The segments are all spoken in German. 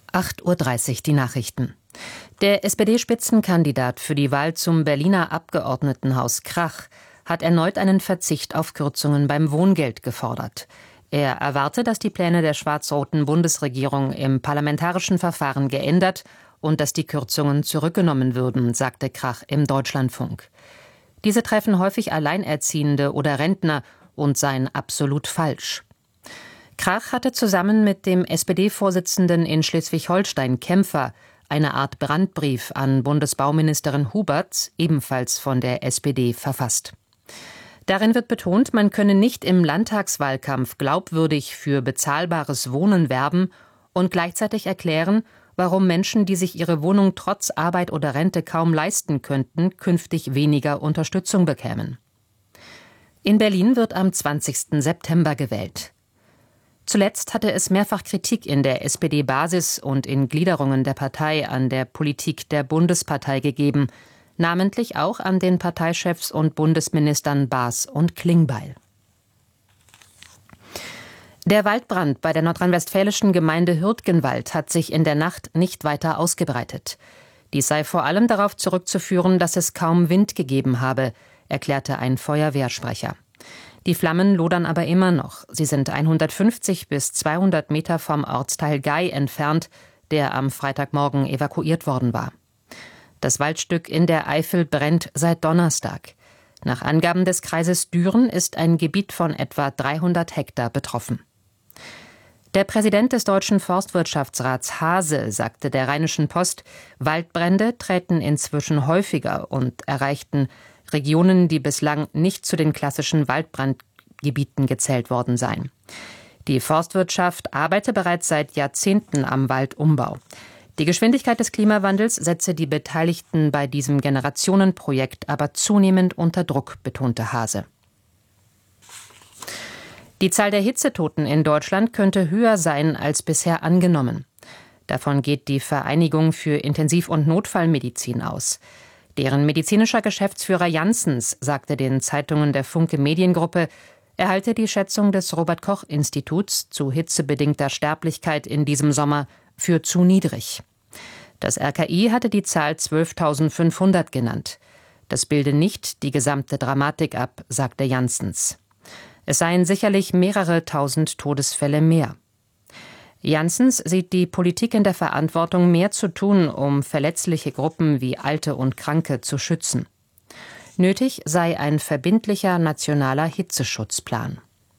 8:30 Uhr die Nachrichten. Der SPD-Spitzenkandidat für die Wahl zum Berliner Abgeordnetenhaus Krach hat erneut einen Verzicht auf Kürzungen beim Wohngeld gefordert. Er erwarte, dass die Pläne der schwarz-roten Bundesregierung im parlamentarischen Verfahren geändert und dass die Kürzungen zurückgenommen würden, sagte Krach im Deutschlandfunk. Diese treffen häufig Alleinerziehende oder Rentner und seien absolut falsch. Krach hatte zusammen mit dem SPD-Vorsitzenden in Schleswig-Holstein, Kämpfer, eine Art Brandbrief an Bundesbauministerin Huberts, ebenfalls von der SPD, verfasst. Darin wird betont, man könne nicht im Landtagswahlkampf glaubwürdig für bezahlbares Wohnen werben und gleichzeitig erklären, warum Menschen, die sich ihre Wohnung trotz Arbeit oder Rente kaum leisten könnten, künftig weniger Unterstützung bekämen. In Berlin wird am 20. September gewählt. Zuletzt hatte es mehrfach Kritik in der SPD-Basis und in Gliederungen der Partei an der Politik der Bundespartei gegeben, namentlich auch an den Parteichefs und Bundesministern Baas und Klingbeil. Der Waldbrand bei der nordrhein-westfälischen Gemeinde Hürtgenwald hat sich in der Nacht nicht weiter ausgebreitet. Dies sei vor allem darauf zurückzuführen, dass es kaum Wind gegeben habe, erklärte ein Feuerwehrsprecher. Die Flammen lodern aber immer noch. Sie sind 150 bis 200 Meter vom Ortsteil Gay entfernt, der am Freitagmorgen evakuiert worden war. Das Waldstück in der Eifel brennt seit Donnerstag. Nach Angaben des Kreises Düren ist ein Gebiet von etwa 300 Hektar betroffen. Der Präsident des Deutschen Forstwirtschaftsrats Haase sagte der Rheinischen Post, Waldbrände treten inzwischen häufiger und erreichten Regionen, die bislang nicht zu den klassischen Waldbrandgebieten gezählt worden seien. Die Forstwirtschaft arbeite bereits seit Jahrzehnten am Waldumbau. Die Geschwindigkeit des Klimawandels setze die Beteiligten bei diesem Generationenprojekt aber zunehmend unter Druck, betonte Haase. Die Zahl der Hitzetoten in Deutschland könnte höher sein als bisher angenommen. Davon geht die Vereinigung für Intensiv- und Notfallmedizin aus. Deren medizinischer Geschäftsführer Janssens sagte den Zeitungen der Funke Mediengruppe, er halte die Schätzung des Robert-Koch-Instituts zu hitzebedingter Sterblichkeit in diesem Sommer für zu niedrig. Das RKI hatte die Zahl 12.500 genannt. Das bilde nicht die gesamte Dramatik ab, sagte Janssens. Es seien sicherlich mehrere tausend Todesfälle mehr. Janssens sieht die Politik in der Verantwortung, mehr zu tun, um verletzliche Gruppen wie Alte und Kranke zu schützen. Nötig sei ein verbindlicher nationaler Hitzeschutzplan.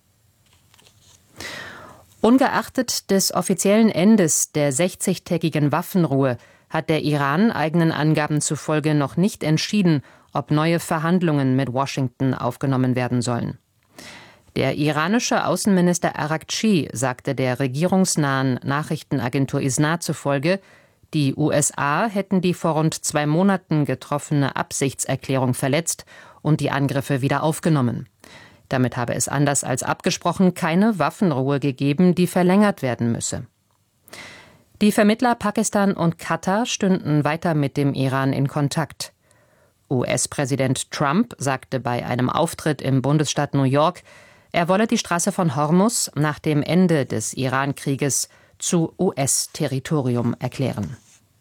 Ungeachtet des offiziellen Endes der 60-tägigen Waffenruhe hat der Iran eigenen Angaben zufolge noch nicht entschieden, ob neue Verhandlungen mit Washington aufgenommen werden sollen. Der iranische Außenminister Araghchi sagte der regierungsnahen Nachrichtenagentur ISNA zufolge, die USA hätten die vor rund 2 Monaten getroffene Absichtserklärung verletzt und die Angriffe wieder aufgenommen. Damit habe es anders als abgesprochen keine Waffenruhe gegeben, die verlängert werden müsse. Die Vermittler Pakistan und Katar stünden weiter mit dem Iran in Kontakt. US-Präsident Trump sagte bei einem Auftritt im Bundesstaat New York, er wolle die Straße von Hormuz nach dem Ende des Iran-Krieges zu US-Territorium erklären.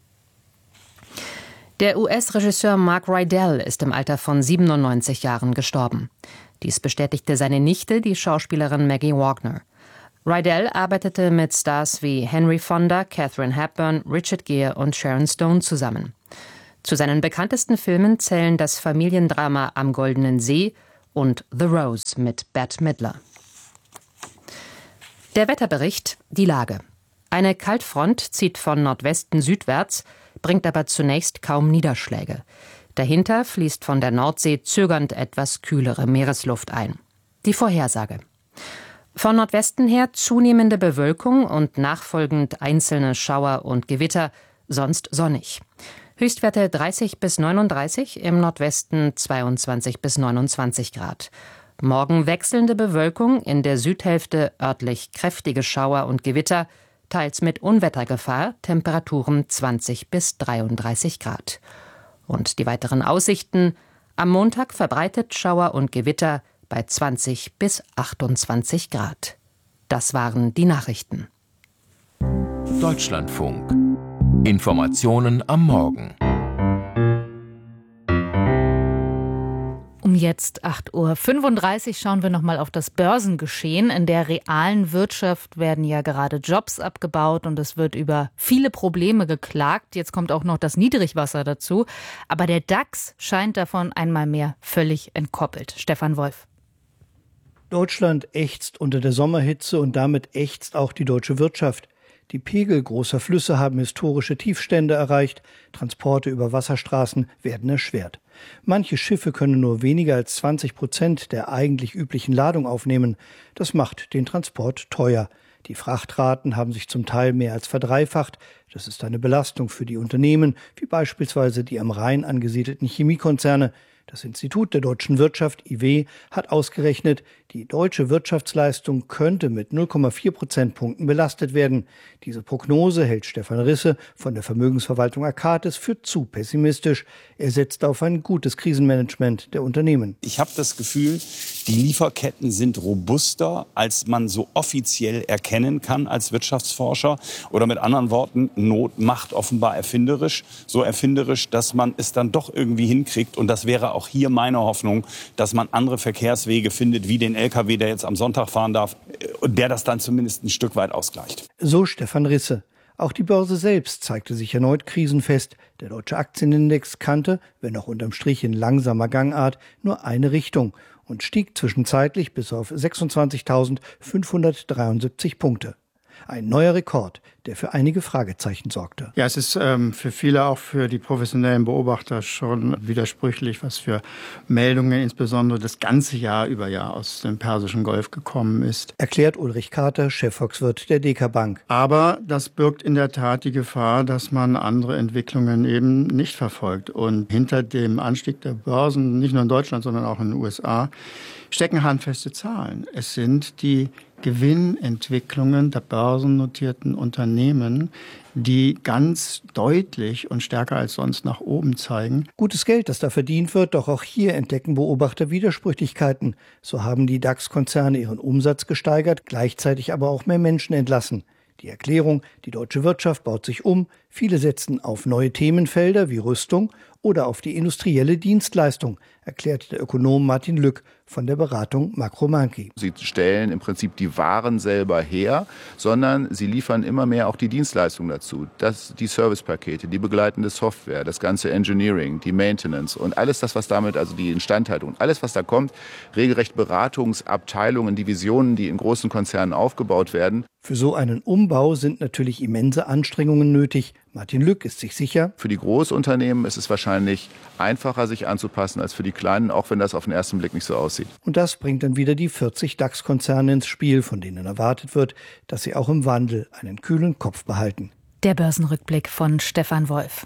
Der US-Regisseur Mark Rydell ist im Alter von 97 Jahren gestorben. Dies bestätigte seine Nichte, die Schauspielerin Maggie Wagner. Rydell arbeitete mit Stars wie Henry Fonda, Katharine Hepburn, Richard Gere und Sharon Stone zusammen. Zu seinen bekanntesten Filmen zählen das Familiendrama Am Goldenen See und The Rose mit Bette Midler. Der Wetterbericht, die Lage. Eine Kaltfront zieht von Nordwesten südwärts, bringt aber zunächst kaum Niederschläge. Dahinter fließt von der Nordsee zögernd etwas kühlere Meeresluft ein. Die Vorhersage. Von Nordwesten her zunehmende Bewölkung und nachfolgend einzelne Schauer und Gewitter, sonst sonnig. Höchstwerte 30 bis 39, im Nordwesten 22 bis 29 Grad. Morgen wechselnde Bewölkung, in der Südhälfte örtlich kräftige Schauer und Gewitter, teils mit Unwettergefahr, Temperaturen 20 bis 33 Grad. Und die weiteren Aussichten: am Montag verbreitet Schauer und Gewitter bei 20 bis 28 Grad. Das waren die Nachrichten. Deutschlandfunk. Informationen am Morgen. Um jetzt 8:35 Uhr schauen wir nochmal auf das Börsengeschehen. In der realen Wirtschaft werden ja gerade Jobs abgebaut und es wird über viele Probleme geklagt. Jetzt kommt auch noch das Niedrigwasser dazu. Aber der DAX scheint davon einmal mehr völlig entkoppelt. Stefan Wolf. Deutschland ächzt unter der Sommerhitze und damit ächzt auch die deutsche Wirtschaft. Die Pegel großer Flüsse haben historische Tiefstände erreicht, Transporte über Wasserstraßen werden erschwert. Manche Schiffe können nur weniger als 20% der eigentlich üblichen Ladung aufnehmen. Das macht den Transport teuer. Die Frachtraten haben sich zum Teil mehr als verdreifacht. Das ist eine Belastung für die Unternehmen, wie beispielsweise die am Rhein angesiedelten Chemiekonzerne. Das Institut der deutschen Wirtschaft, IW, hat ausgerechnet, die deutsche Wirtschaftsleistung könnte mit 0,4 Prozentpunkten belastet werden. Diese Prognose hält Stefan Risse von der Vermögensverwaltung Akatis für zu pessimistisch. Er setzt auf ein gutes Krisenmanagement der Unternehmen. Ich habe das Gefühl, die Lieferketten sind robuster, als man so offiziell erkennen kann als Wirtschaftsforscher. Oder mit anderen Worten, Not macht offenbar erfinderisch. So erfinderisch, dass man es dann doch irgendwie hinkriegt. Und das wäre auch hier meine Hoffnung, dass man andere Verkehrswege findet, wie den LKW, der jetzt am Sonntag fahren darf, und der das dann zumindest ein Stück weit ausgleicht. So Stefan Risse. Auch die Börse selbst zeigte sich erneut krisenfest. Der deutsche Aktienindex kannte, wenn auch unterm Strich in langsamer Gangart, nur eine Richtung und stieg zwischenzeitlich bis auf 26.573 Punkte. Ein neuer Rekord, der für einige Fragezeichen sorgte. Ja, es ist für viele, auch für die professionellen Beobachter, schon widersprüchlich, was für Meldungen insbesondere das ganze Jahr über aus dem Persischen Golf gekommen ist. Erklärt Ulrich Kater, Chefvolkswirt der DK Bank. Aber das birgt in der Tat die Gefahr, dass man andere Entwicklungen eben nicht verfolgt. Und hinter dem Anstieg der Börsen, nicht nur in Deutschland, sondern auch in den USA, stecken handfeste Zahlen. Es sind die Gewinnentwicklungen der börsennotierten Unternehmen, die ganz deutlich und stärker als sonst nach oben zeigen. Gutes Geld, das da verdient wird, doch auch hier entdecken Beobachter Widersprüchlichkeiten. So haben die DAX-Konzerne ihren Umsatz gesteigert, gleichzeitig aber auch mehr Menschen entlassen. Die Erklärung, die deutsche Wirtschaft baut sich um, viele setzen auf neue Themenfelder wie Rüstung oder auf die industrielle Dienstleistung, erklärt der Ökonom Martin Lück von der Beratung Makromanki. Sie stellen im Prinzip die Waren selber her, sondern sie liefern immer mehr auch die Dienstleistung dazu. Die Servicepakete, die begleitende Software, das ganze Engineering, die Maintenance und alles das, was damit, also die Instandhaltung, alles, was da kommt, regelrecht Beratungsabteilungen, Divisionen, die in großen Konzernen aufgebaut werden. Für so einen Umbau sind natürlich immense Anstrengungen nötig. Martin Lück ist sich sicher: Für die Großunternehmen ist es wahrscheinlich einfacher, sich anzupassen, als für die Kleinen, auch wenn das auf den ersten Blick nicht so aussieht. Und das bringt dann wieder die 40 DAX-Konzerne ins Spiel, von denen erwartet wird, dass sie auch im Wandel einen kühlen Kopf behalten. Der Börsenrückblick von Stefan Wolf.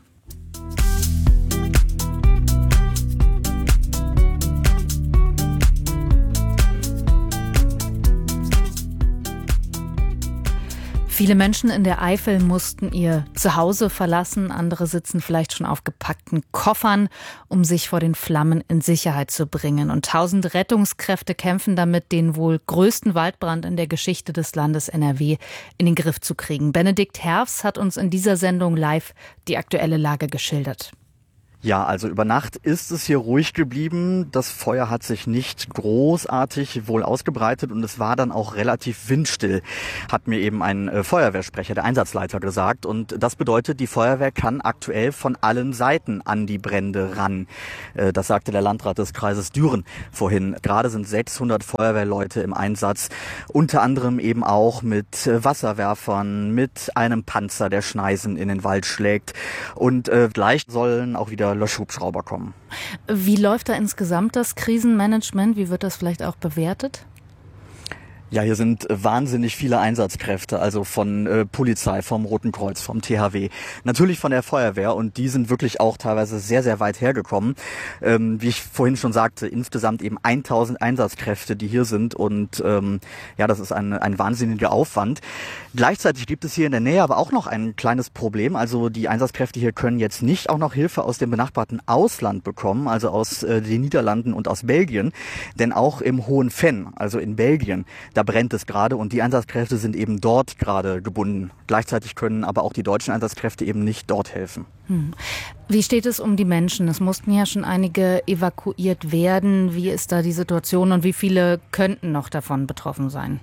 Viele Menschen in der Eifel mussten ihr Zuhause verlassen. Andere sitzen vielleicht schon auf gepackten Koffern, um sich vor den Flammen in Sicherheit zu bringen. Und 1000 Rettungskräfte kämpfen damit, den wohl größten Waldbrand in der Geschichte des Landes NRW in den Griff zu kriegen. Benedikt Herfs hat uns in dieser Sendung live die aktuelle Lage geschildert. Ja, also über Nacht ist es hier ruhig geblieben. Das Feuer hat sich nicht großartig wohl ausgebreitet und es war dann auch relativ windstill, hat mir eben ein Feuerwehrsprecher, der Einsatzleiter, gesagt. Und das bedeutet, die Feuerwehr kann aktuell von allen Seiten an die Brände ran. Das sagte der Landrat des Kreises Düren vorhin. Gerade sind 600 Feuerwehrleute im Einsatz, unter anderem eben auch mit Wasserwerfern, mit einem Panzer, der Schneisen in den Wald schlägt. Und gleich sollen auch wieder Löschhubschrauber kommen. Wie läuft da insgesamt das Krisenmanagement? Wie wird das vielleicht auch bewertet? Ja, hier sind wahnsinnig viele Einsatzkräfte, also von Polizei, vom Roten Kreuz, vom THW, natürlich von der Feuerwehr, und die sind wirklich auch teilweise sehr, sehr weit hergekommen. Wie ich vorhin schon sagte, insgesamt eben 1000 Einsatzkräfte, die hier sind, und ja, das ist ein wahnsinniger Aufwand. Gleichzeitig gibt es hier in der Nähe aber auch noch ein kleines Problem. Also die Einsatzkräfte hier können jetzt nicht auch noch Hilfe aus dem benachbarten Ausland bekommen, also aus den Niederlanden und aus Belgien, denn auch im Hohen Venn, also in Belgien, da da brennt es gerade und die Einsatzkräfte sind eben dort gerade gebunden. Gleichzeitig können aber auch die deutschen Einsatzkräfte eben nicht dort helfen. Wie steht es um die Menschen? Es mussten ja schon einige evakuiert werden. Wie ist da die Situation und wie viele könnten noch davon betroffen sein?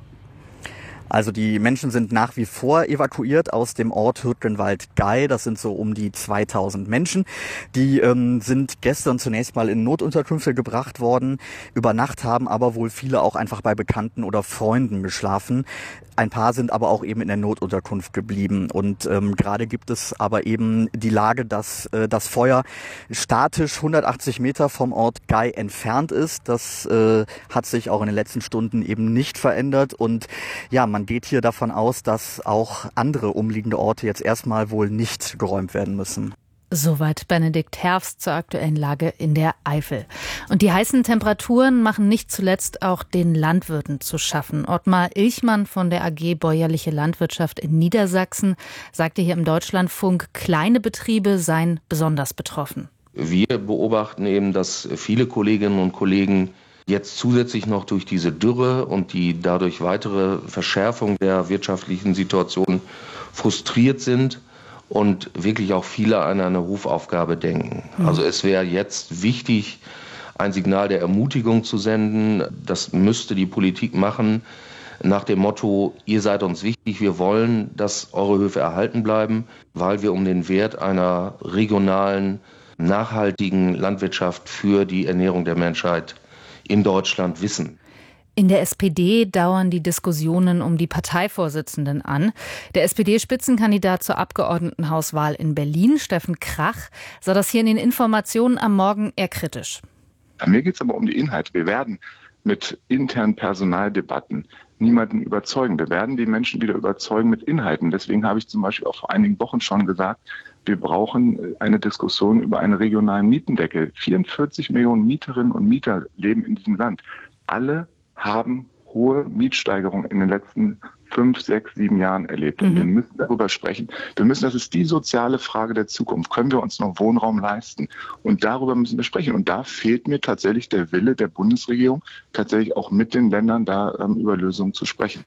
Also die Menschen sind nach wie vor evakuiert aus dem Ort Hürtgenwald-Gey. Das sind so um die 2000 Menschen. Die sind gestern zunächst mal in Notunterkünfte gebracht worden. Über Nacht haben aber wohl viele auch einfach bei Bekannten oder Freunden geschlafen. Ein paar sind aber auch eben in der Notunterkunft geblieben. Und gerade gibt es aber eben die Lage, dass das Feuer statisch 180 Meter vom Ort Gey entfernt ist. Das hat sich auch in den letzten Stunden eben nicht verändert. Und ja, man geht hier davon aus, dass auch andere umliegende Orte jetzt erstmal wohl nicht geräumt werden müssen. Soweit Benedikt Herfst zur aktuellen Lage in der Eifel. Und die heißen Temperaturen machen nicht zuletzt auch den Landwirten zu schaffen. Ottmar Ilchmann von der AG Bäuerliche Landwirtschaft in Niedersachsen sagte hier im Deutschlandfunk, kleine Betriebe seien besonders betroffen. Wir beobachten eben, dass viele Kolleginnen und Kollegen jetzt zusätzlich noch durch diese Dürre und die dadurch weitere Verschärfung der wirtschaftlichen Situation frustriert sind und wirklich auch viele an eine Rufaufgabe denken. Also es wäre jetzt wichtig, ein Signal der Ermutigung zu senden. Das müsste die Politik machen, nach dem Motto, ihr seid uns wichtig, wir wollen, dass eure Höfe erhalten bleiben, weil wir um den Wert einer regionalen, nachhaltigen Landwirtschaft für die Ernährung der Menschheit in Deutschland wissen. In der SPD dauern die Diskussionen um die Parteivorsitzenden an. Der SPD-Spitzenkandidat zur Abgeordnetenhauswahl in Berlin, Steffen Krach, sah das hier in den Informationen am Morgen eher kritisch. Mir geht es aber um die Inhalte. Wir werden mit internen Personaldebatten niemanden überzeugen. Wir werden die Menschen wieder überzeugen mit Inhalten. Deswegen habe ich zum Beispiel auch vor einigen Wochen schon gesagt, wir brauchen eine Diskussion über einen regionalen Mietendeckel. 44 Millionen Mieterinnen und Mieter leben in diesem Land. Alle haben hohe Mietsteigerungen in den letzten 5, 6, 7 Jahren erlebt. Und wir müssen darüber sprechen. Das ist die soziale Frage der Zukunft. Können wir uns noch Wohnraum leisten? Und darüber müssen wir sprechen. Und da fehlt mir tatsächlich der Wille der Bundesregierung, tatsächlich auch mit den Ländern da über Lösungen zu sprechen.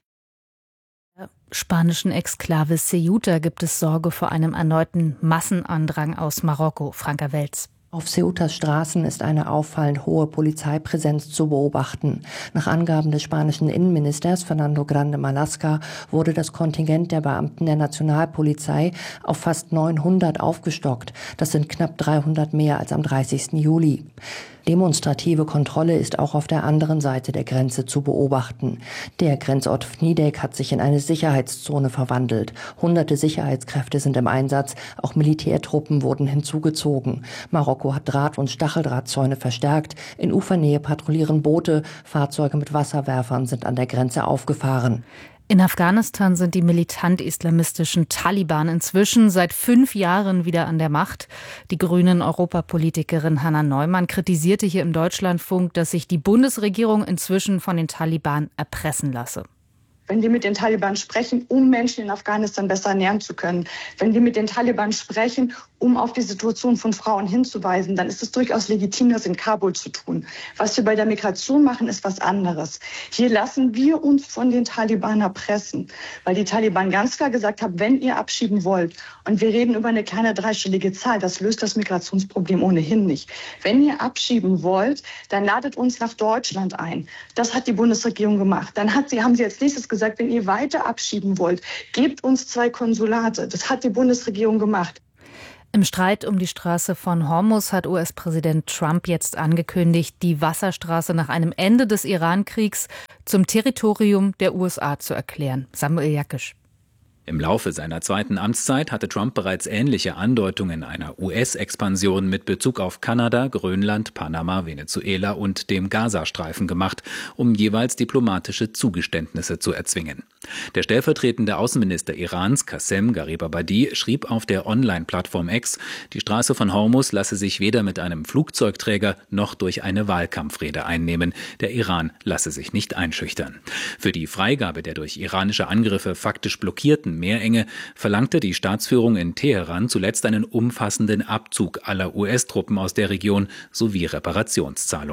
Der spanischen Exklave Ceuta gibt es Sorge vor einem erneuten Massenandrang aus Marokko. Franka Welz. Auf Ceutas Straßen ist eine auffallend hohe Polizeipräsenz zu beobachten. Nach Angaben des spanischen Innenministers Fernando Grande Marlaska wurde das Kontingent der Beamten der Nationalpolizei auf fast 900 aufgestockt. Das sind knapp 300 mehr als am 30. Juli. Demonstrative Kontrolle ist auch auf der anderen Seite der Grenze zu beobachten. Der Grenzort Vnidek hat sich in eine Sicherheitszone verwandelt. Hunderte Sicherheitskräfte sind im Einsatz, auch Militärtruppen wurden hinzugezogen. Marokko hat Draht- und Stacheldrahtzäune verstärkt. In Ufernähe patrouillieren Boote, Fahrzeuge mit Wasserwerfern sind an der Grenze aufgefahren. In Afghanistan sind die militant-islamistischen Taliban inzwischen seit 5 Jahren wieder an der Macht. Die Grünen-Europapolitikerin Hanna Neumann kritisierte hier im Deutschlandfunk, dass sich die Bundesregierung inzwischen von den Taliban erpressen lasse. Wenn wir mit den Taliban sprechen, um Menschen in Afghanistan besser ernähren zu können, wenn wir mit den Taliban sprechen, um auf die Situation von Frauen hinzuweisen, dann ist es durchaus legitim, das in Kabul zu tun. Was wir bei der Migration machen, ist was anderes. Hier lassen wir uns von den Taliban erpressen, weil die Taliban ganz klar gesagt haben, wenn ihr abschieben wollt, und wir reden über eine kleine dreistellige Zahl, das löst das Migrationsproblem ohnehin nicht. Wenn ihr abschieben wollt, dann ladet uns nach Deutschland ein. Das hat die Bundesregierung gemacht. Dann haben sie als nächstes gesagt, wenn ihr weiter abschieben wollt, gebt uns 2 Konsulate. Das hat die Bundesregierung gemacht. Im Streit um die Straße von Hormuz hat US-Präsident Trump jetzt angekündigt, die Wasserstraße nach einem Ende des Iran-Kriegs zum Territorium der USA zu erklären. Samuel Jakisch. Im Laufe seiner zweiten Amtszeit hatte Trump bereits ähnliche Andeutungen einer US-Expansion mit Bezug auf Kanada, Grönland, Panama, Venezuela und dem Gazastreifen gemacht, um jeweils diplomatische Zugeständnisse zu erzwingen. Der stellvertretende Außenminister Irans, Qassem Garibabadi, schrieb auf der Online-Plattform X, die Straße von Hormuz lasse sich weder mit einem Flugzeugträger noch durch eine Wahlkampfrede einnehmen. Der Iran lasse sich nicht einschüchtern. Für die Freigabe der durch iranische Angriffe faktisch blockierten Meerenge verlangte die Staatsführung in Teheran zuletzt einen umfassenden Abzug aller US-Truppen aus der Region sowie Reparationszahlungen.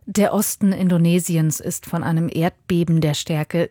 Der Osten Indonesiens ist von einem Erdbeben der Stärke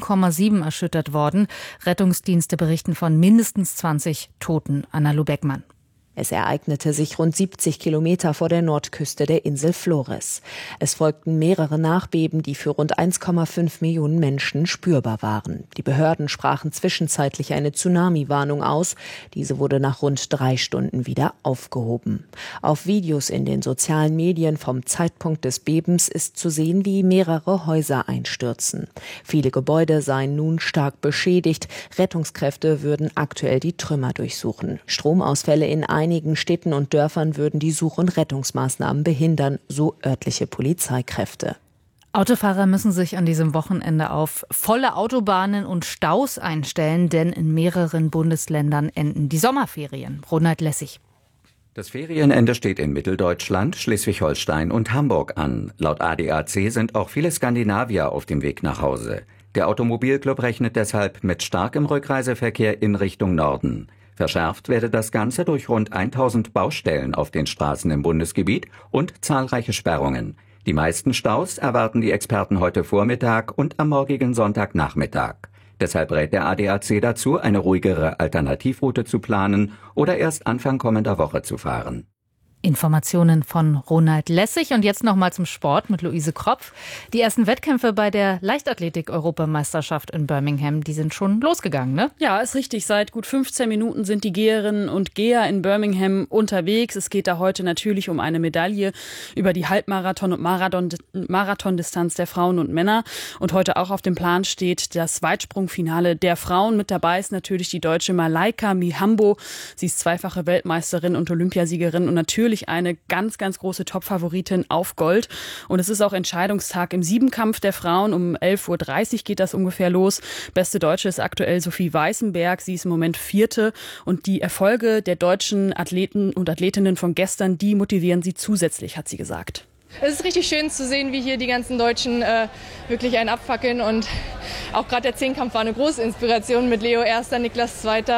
7,7 erschüttert worden. Rettungsdienste berichten von mindestens 20 Toten. Anna Lubeckmann. Es ereignete sich rund 70 Kilometer vor der Nordküste der Insel Flores. Es folgten mehrere Nachbeben, die für rund 1,5 Millionen Menschen spürbar waren. Die Behörden sprachen zwischenzeitlich eine Tsunami-Warnung aus. Diese wurde nach rund 3 Stunden wieder aufgehoben. Auf Videos in den sozialen Medien vom Zeitpunkt des Bebens ist zu sehen, wie mehrere Häuser einstürzen. Viele Gebäude seien nun stark beschädigt. Rettungskräfte würden aktuell die Trümmer durchsuchen. Stromausfälle in einigen Städten und Dörfern würden die Such- und Rettungsmaßnahmen behindern, so örtliche Polizeikräfte. Autofahrer müssen sich an diesem Wochenende auf volle Autobahnen und Staus einstellen, denn in mehreren Bundesländern enden die Sommerferien. Ronald Lessig. Das Ferienende steht in Mitteldeutschland, Schleswig-Holstein und Hamburg an. Laut ADAC sind auch viele Skandinavier auf dem Weg nach Hause. Der Automobilclub rechnet deshalb mit starkem Rückreiseverkehr in Richtung Norden. Verschärft werde das Ganze durch rund 1000 Baustellen auf den Straßen im Bundesgebiet und zahlreiche Sperrungen. Die meisten Staus erwarten die Experten heute Vormittag und am morgigen Sonntagnachmittag. Deshalb rät der ADAC dazu, eine ruhigere Alternativroute zu planen oder erst Anfang kommender Woche zu fahren. Informationen von Ronald Lessig. Und jetzt nochmal zum Sport mit Luise Kropf. Die ersten Wettkämpfe bei der Leichtathletik-Europameisterschaft in Birmingham, die sind schon losgegangen, ne? Ja, ist richtig. Seit gut 15 Minuten sind die Geherinnen und Geher in Birmingham unterwegs. Es geht da heute natürlich um eine Medaille über die Halbmarathon- und Marathondistanz der Frauen und Männer. Und heute auch auf dem Plan steht das Weitsprungfinale der Frauen. Mit dabei ist natürlich die deutsche Malaika Mihambo. Sie ist zweifache Weltmeisterin und Olympiasiegerin und natürlich eine ganz, ganz große Top-Favoritin auf Gold. Und es ist auch Entscheidungstag im Siebenkampf der Frauen. Um 11.30 Uhr geht das ungefähr los. Beste Deutsche ist aktuell Sophie Weißenberg. Sie ist im Moment 4. Und die Erfolge der deutschen Athleten und Athletinnen von gestern, die motivieren sie zusätzlich, hat sie gesagt. Es ist richtig schön zu sehen, wie hier die ganzen Deutschen wirklich einen abfackeln. Und auch gerade der Zehnkampf war eine große Inspiration mit Leo Erster, Niklas Zweiter.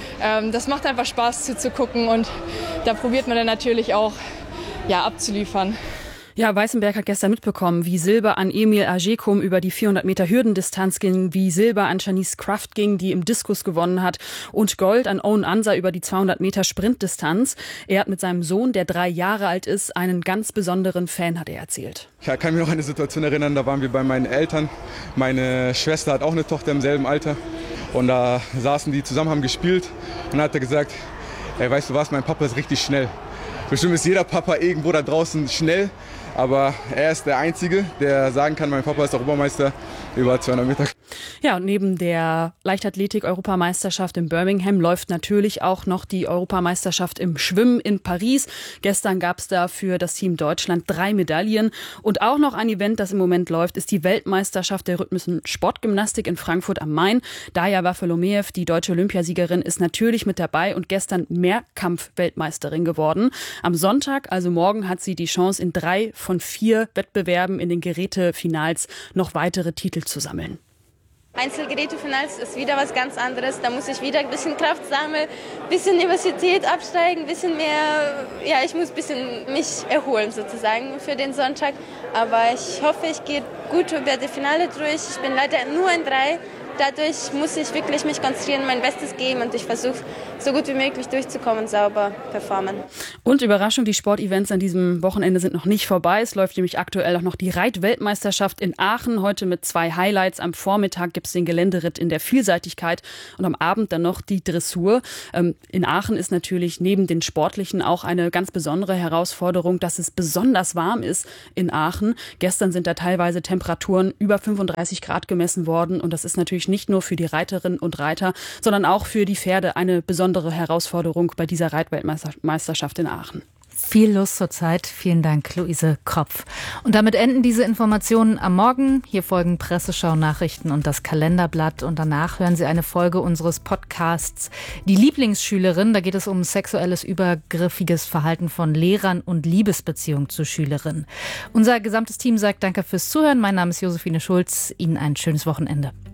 Das macht einfach Spaß zuzugucken und da probiert man dann natürlich auch abzuliefern. Ja, Weißenberg hat gestern mitbekommen, wie Silber an Emil Ajekum über die 400 Meter Hürdendistanz ging, wie Silber an Janice Kraft ging, die im Diskus gewonnen hat, und Gold an Owen Ansa über die 200 Meter Sprintdistanz. Er hat mit seinem Sohn, der 3 Jahre alt ist, einen ganz besonderen Fan, hat er erzählt. Ich kann mich noch an eine Situation erinnern, da waren wir bei meinen Eltern. Meine Schwester hat auch eine Tochter im selben Alter. Und da saßen die zusammen, haben gespielt. Und dann hat er gesagt, ey, weißt du was, mein Papa ist richtig schnell. Bestimmt ist jeder Papa irgendwo da draußen schnell. Aber er ist der Einzige, der sagen kann, mein Papa ist Europameister über 200 Meter. Ja, und neben der Leichtathletik-Europameisterschaft in Birmingham läuft natürlich auch noch die Europameisterschaft im Schwimmen in Paris. Gestern gab es da für das Team Deutschland 3 Medaillen. Und auch noch ein Event, das im Moment läuft, ist die Weltmeisterschaft der rhythmischen Sportgymnastik in Frankfurt am Main. Daja Wafolomeev, die deutsche Olympiasiegerin, ist natürlich mit dabei und gestern Mehrkampf-Weltmeisterin geworden. Am Sonntag, also morgen, hat sie die Chance, in 3 von 4 Wettbewerben in den Gerätefinals noch weitere Titel zu sammeln. Einzelgerätefinals ist wieder was ganz anderes. Da muss ich wieder ein bisschen Kraft sammeln, ein bisschen Nervosität absteigen, ein bisschen mehr, ich muss ein bisschen mich erholen sozusagen für den Sonntag. Aber ich hoffe, ich gehe gut über die Finale durch. Ich bin leider nur in 3. Dadurch muss ich wirklich mich konzentrieren, mein Bestes geben und ich versuche, so gut wie möglich durchzukommen, sauber performen. Und Überraschung, die Sportevents an diesem Wochenende sind noch nicht vorbei. Es läuft nämlich aktuell auch noch die Reitweltmeisterschaft in Aachen, heute mit 2 Highlights. Am Vormittag gibt es den Geländeritt in der Vielseitigkeit und am Abend dann noch die Dressur. In Aachen ist natürlich neben den Sportlichen auch eine ganz besondere Herausforderung, dass es besonders warm ist in Aachen. Gestern sind da teilweise Temperaturen über 35 Grad gemessen worden und das ist natürlich nicht nur für die Reiterinnen und Reiter, sondern auch für die Pferde eine besondere Herausforderung bei dieser Reitweltmeisterschaft in Aachen. Viel Lust zur Zeit. Vielen Dank, Luise Kropf. Und damit enden diese Informationen am Morgen. Hier folgen Presseschau-Nachrichten und das Kalenderblatt. Und danach hören Sie eine Folge unseres Podcasts Die Lieblingsschülerin. Da geht es um sexuelles, übergriffiges Verhalten von Lehrern und Liebesbeziehungen zu Schülerinnen. Unser gesamtes Team sagt Danke fürs Zuhören. Mein Name ist Josephine Schulz. Ihnen ein schönes Wochenende.